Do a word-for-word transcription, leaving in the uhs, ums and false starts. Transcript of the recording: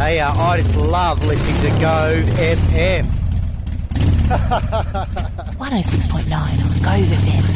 Hey, uh, I just love listening to Gove F M. one oh six point nine Gove F M.